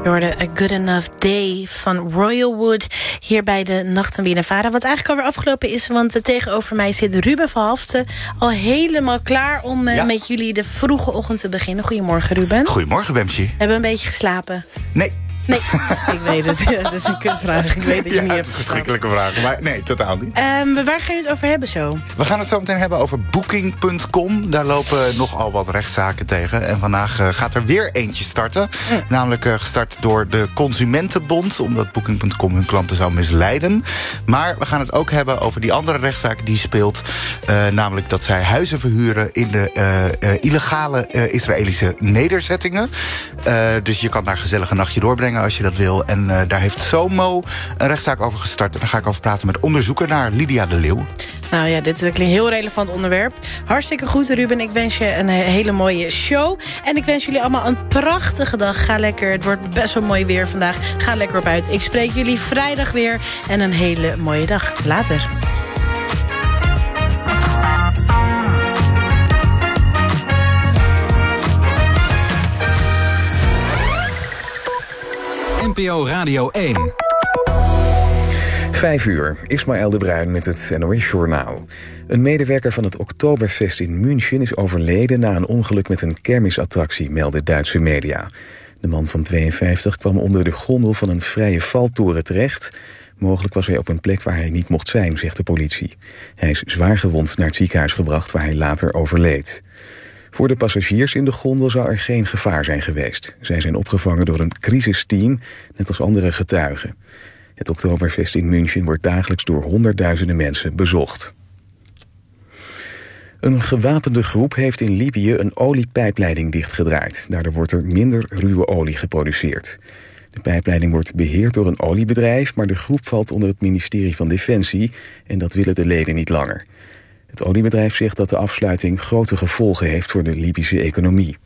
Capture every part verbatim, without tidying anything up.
Je hoorde A Good Enough Day van Royalwood hier bij de Nacht van B N N Vara. Wat eigenlijk alweer afgelopen is, want tegenover mij zit Ruben van Haften al helemaal klaar om ja. met jullie de vroege ochtend te beginnen. Goedemorgen, Ruben. Goedemorgen, Bemsie. Hebben we een beetje geslapen? Nee. Nee, ik weet het. Dat is een kutvraag. Ik weet dat je ja, niet hebt het is een verschrikkelijke vraag. Maar nee, totaal niet. Um, waar gaan we het over hebben zo? We gaan het zo meteen hebben over Booking punt com. Daar lopen nogal wat rechtszaken tegen. En vandaag uh, gaat er weer eentje starten. Mm. Namelijk uh, gestart door de Consumentenbond. Omdat Booking punt com hun klanten zou misleiden. Maar we gaan het ook hebben over die andere rechtszaak die speelt. Uh, namelijk dat zij huizen verhuren in de uh, uh, illegale uh, Israëlische nederzettingen. Uh, dus je kan daar gezellig een nachtje doorbrengen als je dat wil. En uh, daar heeft SOMO een rechtszaak over gestart. En daar ga ik over praten met onderzoeker naar Lydia de Leeuw. Nou ja, dit is een heel relevant onderwerp. Hartstikke goed, Ruben. Ik wens je een hele mooie show. En ik wens jullie allemaal een prachtige dag. Ga lekker, het wordt best wel mooi weer vandaag. Ga lekker op uit. Ik spreek jullie vrijdag weer. En een hele mooie dag. Later. N P O Radio één. Vijf uur, Ismaël de Bruin met het N O S-journaal. Een medewerker van het Oktoberfest in München is overleden na een ongeluk met een kermisattractie, melden Duitse media. De man van tweeënvijftig kwam onder de gondel van een vrije valtoren terecht. Mogelijk was hij op een plek waar hij niet mocht zijn, zegt de politie. Hij is zwaargewond naar het ziekenhuis gebracht waar hij later overleed. Voor de passagiers in de gondel zou er geen gevaar zijn geweest. Zij zijn opgevangen door een crisisteam, net als andere getuigen. Het Oktoberfest in München wordt dagelijks door honderdduizenden mensen bezocht. Een gewapende groep heeft in Libië een oliepijpleiding dichtgedraaid. Daardoor wordt er minder ruwe olie geproduceerd. De pijpleiding wordt beheerd door een oliebedrijf, maar de groep valt onder het ministerie van Defensie en dat willen de leden niet langer. Het oliebedrijf zegt dat de afsluiting grote gevolgen heeft voor de Libische economie.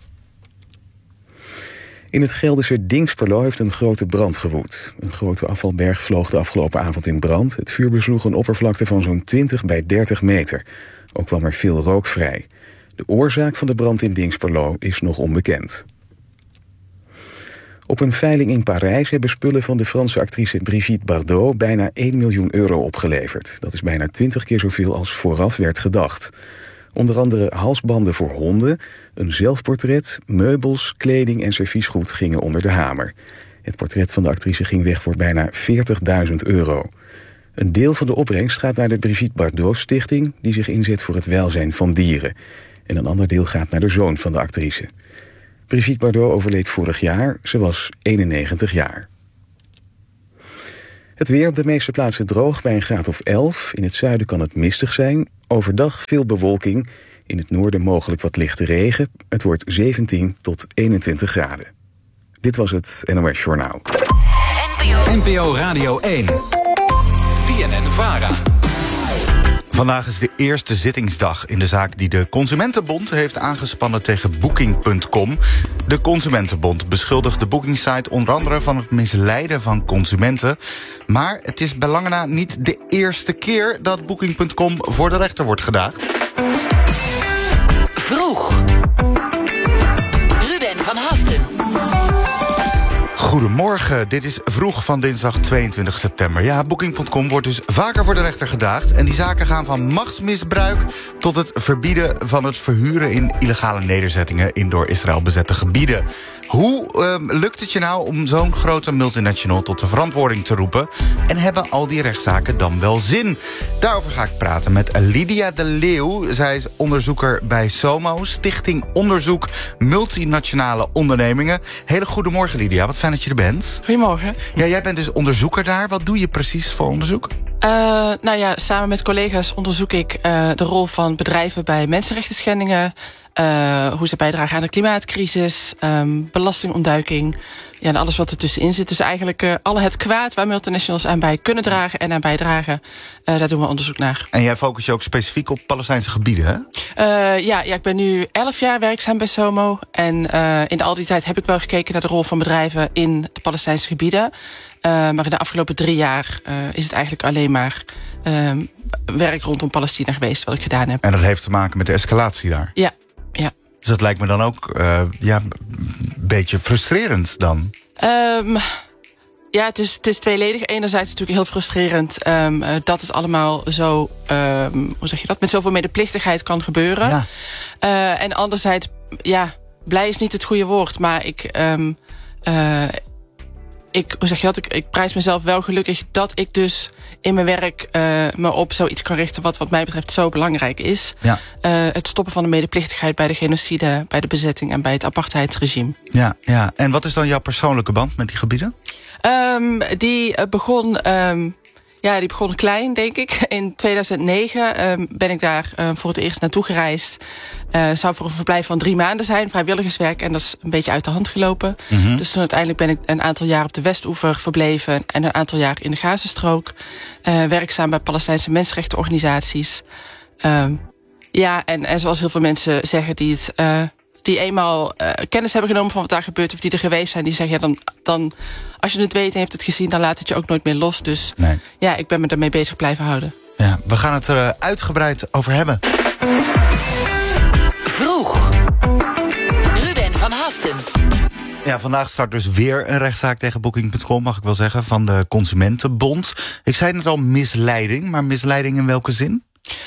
In het Gelderse Dingsperlo heeft een grote brand gewoed. Een grote afvalberg vloog de afgelopen avond in brand. Het vuur besloeg een oppervlakte van zo'n twintig bij dertig meter. Ook kwam er veel rook vrij. De oorzaak van de brand in Dingsperlo is nog onbekend. Op een veiling in Parijs hebben spullen van de Franse actrice Brigitte Bardot bijna één miljoen euro opgeleverd. Dat is bijna twintig keer zoveel als vooraf werd gedacht. Onder andere halsbanden voor honden, een zelfportret, meubels, kleding en serviesgoed gingen onder de hamer. Het portret van de actrice ging weg voor bijna veertigduizend euro. Een deel van de opbrengst gaat naar de Brigitte Bardot Stichting, die zich inzet voor het welzijn van dieren. En een ander deel gaat naar de zoon van de actrice. Brigitte Bardot overleed vorig jaar, ze was eenennegentig jaar. Het weer op de meeste plaatsen droog bij een graad of elf. In het zuiden kan het mistig zijn. Overdag veel bewolking. In het noorden mogelijk wat lichte regen. Het wordt zeventien tot eenentwintig graden. Dit was het N O S-journaal. N P O Radio één. B N N Vara. Vandaag is de eerste zittingsdag in de zaak die de Consumentenbond heeft aangespannen tegen Booking punt com. De Consumentenbond beschuldigt de bookingsite onder andere van het misleiden van consumenten. Maar het is bij lange na niet de eerste keer dat Booking punt com voor de rechter wordt gedaagd. Vroeg. Ruben van Haften. Goedemorgen, dit is Vroeg van dinsdag tweeëntwintig september. Ja, Booking punt com wordt dus vaker voor de rechter gedaagd. En die zaken gaan van machtsmisbruik tot het verbieden van het verhuren in illegale nederzettingen in door Israël bezette gebieden. Hoe uh, lukt het je nou om zo'n grote multinational tot de verantwoording te roepen? En hebben al die rechtszaken dan wel zin? Daarover ga ik praten met Lydia de Leeuw. Zij is onderzoeker bij SOMO, Stichting Onderzoek Multinationale Ondernemingen. Hele goedemorgen, Lydia. Wat fijn dat je er bent. Goedemorgen. Ja, jij bent dus onderzoeker daar. Wat doe je precies voor onderzoek? Uh, nou ja, samen met collega's onderzoek ik uh, de rol van bedrijven bij mensenrechtenschendingen, Uh, hoe ze bijdragen aan de klimaatcrisis, um, belastingontduiking, ja, en alles wat er tussenin zit. Dus eigenlijk uh, alle het kwaad waar multinationals aan bij kunnen dragen en aan bijdragen, uh, daar doen we onderzoek naar. En jij focus je ook specifiek op Palestijnse gebieden, hè? Uh, ja, ja, ik ben nu elf jaar werkzaam bij SOMO. En uh, in al die tijd heb ik wel gekeken naar de rol van bedrijven in de Palestijnse gebieden. Uh, maar in de afgelopen drie jaar uh, is het eigenlijk alleen maar uh, werk rondom Palestina geweest wat ik gedaan heb. En dat heeft te maken met de escalatie daar? Ja. Ja. Dus dat lijkt me dan ook uh, ja, een beetje frustrerend dan. Um, ja, het is, het is tweeledig. Enerzijds natuurlijk heel frustrerend um, uh, dat het allemaal zo, um, hoe zeg je dat, met zoveel medeplichtigheid kan gebeuren. Ja. Uh, en anderzijds, ja, blij is niet het goede woord, maar ik... Um, uh, Ik, hoe zeg je dat? Ik, ik prijs mezelf wel gelukkig dat ik dus in mijn werk uh, me op zoiets kan richten wat wat mij betreft zo belangrijk is. Ja. Uh, het stoppen van de medeplichtigheid bij de genocide, bij de bezetting en bij het apartheidsregime. Ja, ja. En wat is dan jouw persoonlijke band met die gebieden? Um, die uh, begon... Um, Ja, die begon klein, denk ik. In tweeduizend negen um, ben ik daar uh, voor het eerst naartoe gereisd. Uh, zou voor een verblijf van drie maanden zijn, vrijwilligerswerk. En dat is een beetje uit de hand gelopen. Mm-hmm. Dus toen uiteindelijk ben ik een aantal jaar op de Westoever verbleven. En een aantal jaar in de Gazastrook. Uh, werkzaam bij Palestijnse mensenrechtenorganisaties. Um, ja, en, en zoals heel veel mensen zeggen die het... Uh, die eenmaal uh, kennis hebben genomen van wat daar gebeurt... of die er geweest zijn, die zeggen... Ja, dan, dan, als je het weet en heeft het gezien, dan laat het je ook nooit meer los. Dus nee. Ja, ik ben me daarmee bezig blijven houden. Ja, we gaan het er uh, uitgebreid over hebben. Vroeg. Ruben van Haften. Ja, vandaag start dus weer een rechtszaak tegen Booking punt com, mag ik wel zeggen, van de Consumentenbond. Ik zei net al misleiding, maar misleiding in welke zin?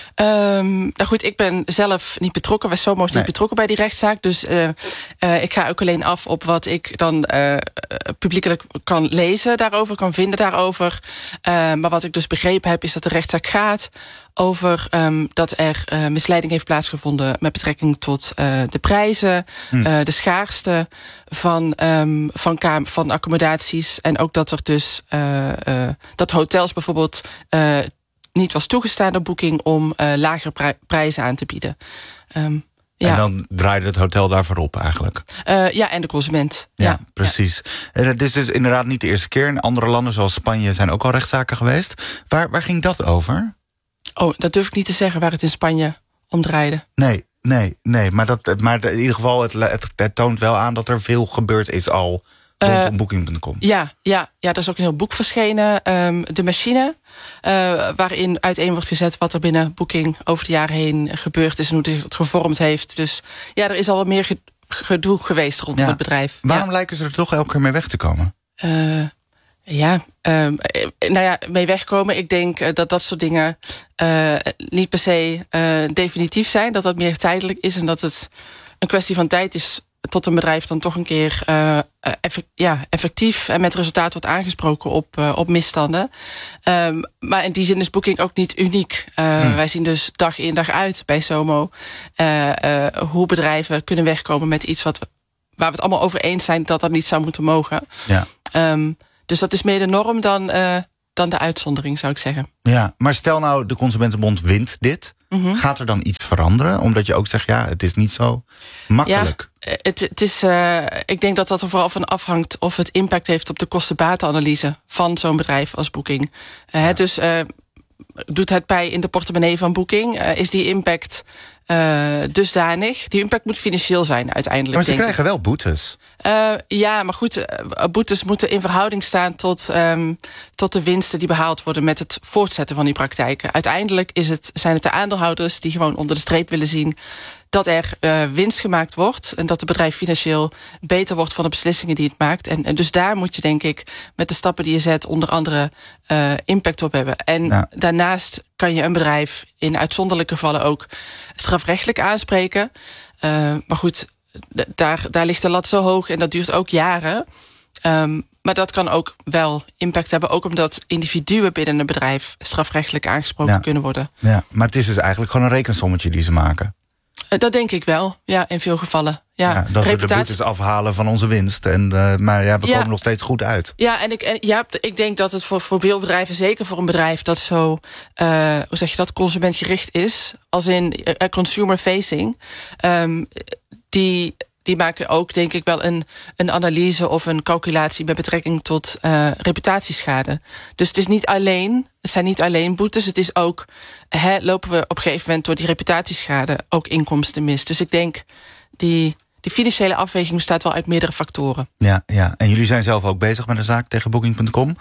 Um, nou goed, ik ben zelf niet betrokken. Westomo is niet nee. betrokken bij die rechtszaak. Dus uh, uh, ik ga ook alleen af op wat ik dan uh, publiekelijk kan lezen daarover, kan vinden daarover. Uh, maar wat ik dus begrepen heb, is dat de rechtszaak gaat over um, dat er uh, misleiding heeft plaatsgevonden met betrekking tot uh, de prijzen, hm. uh, de schaarste van, um, van, kam- van accommodaties. En ook dat er dus uh, uh, dat hotels bijvoorbeeld uh, niet was toegestaan door Booking om uh, lagere pri- prijzen aan te bieden. Um, ja. En dan draaide het hotel daarvoor op eigenlijk? Uh, ja, en de consument. Ja, ja. precies. Ja. Het is dus inderdaad niet de eerste keer. In andere landen zoals Spanje zijn ook al rechtszaken geweest. Waar, waar ging dat over? Oh, dat durf ik niet te zeggen waar het in Spanje om draaide. Nee, nee, nee. Maar, dat, maar in ieder geval, het, het, het toont wel aan dat er veel gebeurd is al rondom uh, Booking punt com. Ja, ja, ja, er is ook een heel boek verschenen. Um, de machine, uh, waarin uiteen wordt gezet wat er binnen Booking over de jaren heen gebeurd is en hoe het gevormd heeft. Dus ja, er is al wat meer gedoe geweest rondom ja. het bedrijf. Waarom ja. lijken ze er toch elke keer mee weg te komen? Uh, ja, um, nou ja, mee wegkomen. Ik denk uh, dat dat soort dingen uh, niet per se uh, definitief zijn. Dat dat meer tijdelijk is en dat het een kwestie van tijd is tot een bedrijf dan toch een keer uh, effect, ja, effectief en met resultaat wordt aangesproken op, uh, op misstanden. Um, maar in die zin is Booking ook niet uniek. Uh, hmm. Wij zien dus dag in dag uit bij Somo uh, uh, hoe bedrijven kunnen wegkomen met iets wat, waar we het allemaal over eens zijn dat dat niet zou moeten mogen. Ja. Um, dus dat is meer de norm dan, uh, dan de uitzondering, zou ik zeggen. Ja, maar stel nou de Consumentenbond wint dit. Mm-hmm. Gaat er dan iets veranderen? Omdat je ook zegt, ja, het is niet zo makkelijk. Ja, het, het is, uh, ik denk dat dat er vooral van afhangt of het impact heeft op de kosten-batenanalyse van zo'n bedrijf als Booking. Uh, ja. Dus uh, doet het pijn in de portemonnee van Booking? Uh, is die impact uh, dusdanig? Die impact moet financieel zijn uiteindelijk. Maar ze denk krijgen ik. wel boetes. Uh, ja, maar goed, uh, boetes moeten in verhouding staan tot, um, tot de winsten die behaald worden met het voortzetten van die praktijken. Uiteindelijk is het, zijn het de aandeelhouders die gewoon onder de streep willen zien dat er uh, winst gemaakt wordt en dat het bedrijf financieel beter wordt van de beslissingen die het maakt. En, en dus daar moet je, denk ik, met de stappen die je zet onder andere uh, impact op hebben. En ja. daarnaast kan je een bedrijf in uitzonderlijke gevallen ook strafrechtelijk aanspreken. Uh, maar goed, d- daar, daar ligt de lat zo hoog en dat duurt ook jaren. Um, maar dat kan ook wel impact hebben, ook omdat individuen binnen een bedrijf strafrechtelijk aangesproken ja. kunnen worden. Ja, maar het is dus eigenlijk gewoon een rekensommetje die ze maken. Dat denk ik wel, ja, in veel gevallen. Ja, ja, dat Reputatie... we de boetes afhalen van onze winst. En, uh, maar ja, we ja. komen nog steeds goed uit. Ja, en ik, en, ja, ik denk dat het voor, voor veel bedrijven, zeker voor een bedrijf dat zo, uh, hoe zeg je dat, consumentgericht is, als in uh, consumer facing, um, die... Die maken ook, denk ik, wel een, een analyse of een calculatie met betrekking tot uh, reputatieschade. Dus het is niet alleen, het zijn niet alleen boetes, het is ook, hè, lopen we op een gegeven moment door die reputatieschade ook inkomsten mis. Dus ik denk, die, die financiële afweging bestaat wel uit meerdere factoren. Ja, ja, en jullie zijn zelf ook bezig met een zaak tegen Booking punt com. Ja.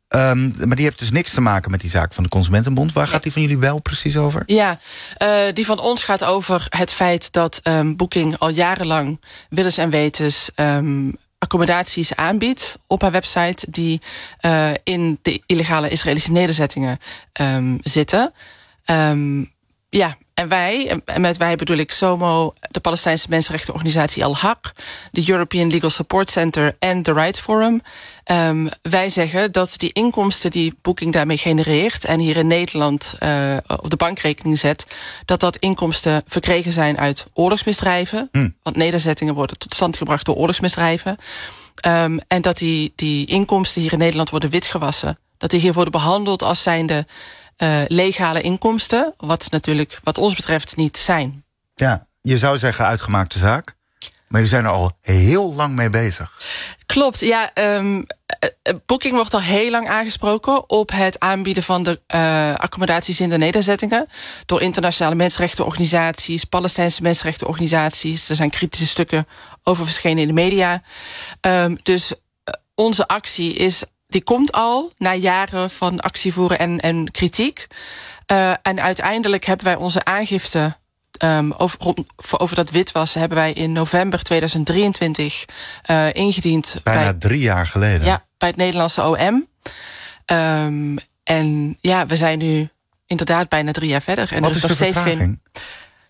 Um, maar die heeft dus niks te maken met die zaak van de Consumentenbond. Waar gaat die van jullie wel precies over? Ja, uh, die van ons gaat over het feit dat um, Booking al jarenlang willens en wetens um, accommodaties aanbiedt op haar website die uh, in de illegale Israëlische nederzettingen um, zitten. Um, ja, en wij, en met wij bedoel ik SOMO, de Palestijnse mensenrechtenorganisatie Al-Haq, de European Legal Support Center en de Rights Forum. Um, wij zeggen dat die inkomsten die Booking daarmee genereert en hier in Nederland uh, op de bankrekening zet, dat dat inkomsten verkregen zijn uit oorlogsmisdrijven. Hmm. Want nederzettingen worden tot stand gebracht door oorlogsmisdrijven. Um, en dat die, die inkomsten hier in Nederland worden witgewassen. Dat die hier worden behandeld als zijnde Uh, legale inkomsten, wat natuurlijk wat ons betreft niet zijn. Ja, je zou zeggen uitgemaakte zaak, maar jullie zijn er al heel lang mee bezig. Klopt, ja. Um, Booking wordt al heel lang aangesproken op het aanbieden van de uh, accommodaties in de nederzettingen door internationale mensenrechtenorganisaties, Palestijnse mensenrechtenorganisaties. Er zijn kritische stukken over verschenen in de media. Um, dus uh, onze actie is Die komt al na jaren van actievoeren en, en kritiek. Uh, en uiteindelijk hebben wij onze aangifte um, over, over dat witwassen hebben wij in november tweeduizend drieëntwintig uh, ingediend. Bijna bij, drie jaar geleden. Ja, bij het Nederlandse O M. Um, en ja, we zijn nu inderdaad bijna drie jaar verder. En Wat er is, is nog de steeds vertraging? geen.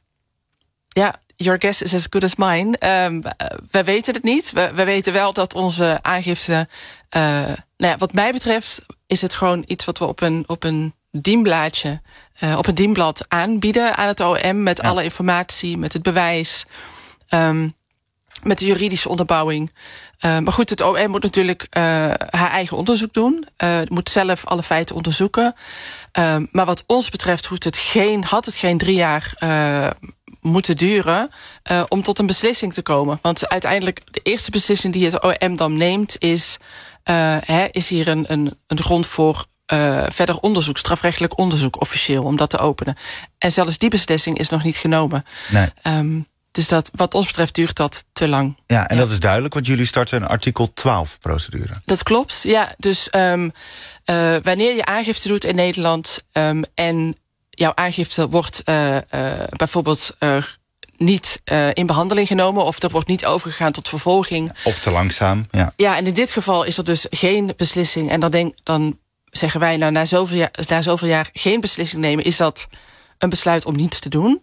Ja, your guess is as good as mine. Um, we weten het niet. We, we weten wel dat onze aangifte. Uh, nou ja, wat mij betreft is het gewoon iets wat we op een, op een dienblaadje, uh, op een dienblad aanbieden aan het O M met ja. alle informatie, met het bewijs, um, met de juridische onderbouwing. Uh, maar goed, het O M moet natuurlijk uh, haar eigen onderzoek doen. Uh, het moet zelf alle feiten onderzoeken. Uh, maar wat ons betreft hoeft het geen, had het geen drie jaar uh, moeten duren uh, om tot een beslissing te komen. Want uiteindelijk de eerste beslissing die het O M dan neemt is, uh, hè, is hier een, een, een grond voor uh, verder onderzoek, strafrechtelijk onderzoek officieel, om dat te openen. En zelfs die beslissing is nog niet genomen. Nee. Um, dus dat, wat ons betreft duurt dat te lang. Ja, en ja. dat is duidelijk, want jullie starten een artikel twaalf procedure. Dat klopt, ja. Dus um, uh, wanneer je aangifte doet in Nederland um, en jouw aangifte wordt uh, uh, bijvoorbeeld uh, niet uh, in behandeling genomen, of er wordt niet overgegaan tot vervolging. Of te langzaam, ja. Ja, en in dit geval is er dus geen beslissing. En dan, denk, dan zeggen wij, nou, na zoveel, jaar, na zoveel jaar geen beslissing nemen, is dat een besluit om niets te doen.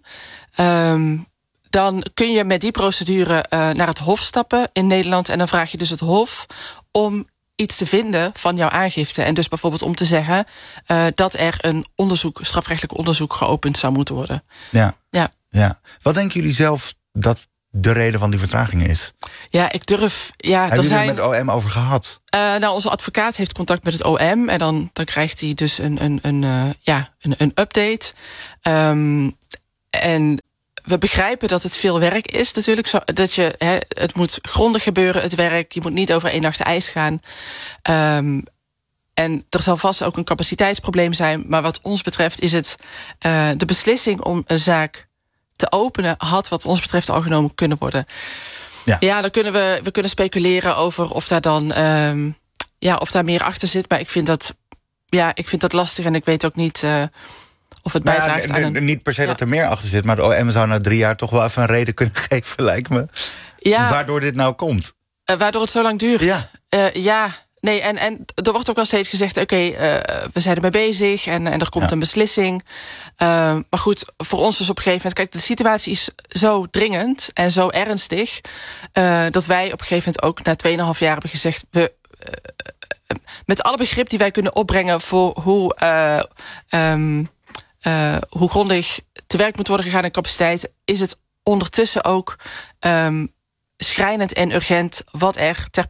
Um, dan kun je met die procedure uh, naar het Hof stappen in Nederland. En dan vraag je dus het Hof om iets te vinden van jouw aangifte. En dus bijvoorbeeld om te zeggen uh, dat er een onderzoek, strafrechtelijk onderzoek geopend zou moeten worden. Ja. Ja. Ja. Wat denken jullie zelf dat de reden van die vertraging is? Ja, ik durf. Ja, Hebben er jullie zijn, het met O M over gehad? Uh, nou, onze advocaat heeft contact met het O M. En dan, dan krijgt hij dus een, een, een, uh, ja, een, een update. Um, en we begrijpen dat het veel werk is natuurlijk. Zo, dat je, hè, het moet grondig gebeuren, het werk. Je moet niet over één nacht ijs gaan. Um, en er zal vast ook een capaciteitsprobleem zijn. Maar wat ons betreft is het uh, de beslissing om een zaak te openen had wat ons betreft al genomen kunnen worden. Ja, ja dan kunnen we, we kunnen speculeren over of daar dan um, ja, of daar meer achter zit. Maar ik vind dat, ja, ik vind dat lastig en ik weet ook niet Uh, of het bijdraagt nou ja, aan een... Niet per se ja. dat er meer achter zit, maar de O M zou na drie jaar toch wel even een reden kunnen geven, lijkt me. Ja. Waardoor dit nou komt. Uh, waardoor het zo lang duurt. Ja. Uh, ja. Nee, en, en er wordt ook wel steeds gezegd, oké, okay, uh, we zijn ermee bezig en, en er komt ja. een beslissing. Uh, maar goed, voor ons is op een gegeven moment, kijk, de situatie is zo dringend en zo ernstig, uh, dat wij op een gegeven moment ook na tweeënhalf jaar hebben gezegd, we, uh, met alle begrip die wij kunnen opbrengen voor hoe, uh, um, uh, hoe grondig te werk moet worden gegaan in capaciteit, is het ondertussen ook um, schrijnend en urgent wat er ter